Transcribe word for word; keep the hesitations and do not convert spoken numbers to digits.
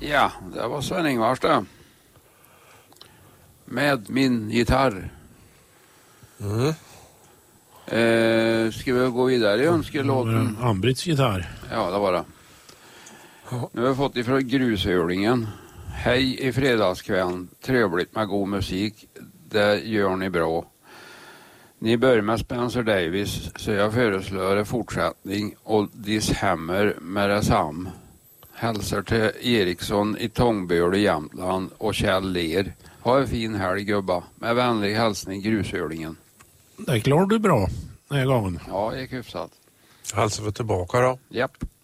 Ja, det var Sven-Ingvars det. Med min gitarr. Mm. Eh, ska vi gå vidare i önskelåten? Ambrits gitarr. Ja, det var det. Nu har vi fått ifrån Grushölingen. Hej i fredagskvällen. Trevligt med god musik. Det gör ni bra. Ni börjar med Spencer Davis, så jag föreslår en fortsättning och This Hammer med detsamma. Hälsar till Eriksson i Tångböl i Jämtland och Kjell Ler. Ha en fin helg gubba. Med vänlig hälsning Grushölingen. Det klarar du bra den här gången. Ja, det är hyfsat. Hälsar vi tillbaka då. Japp.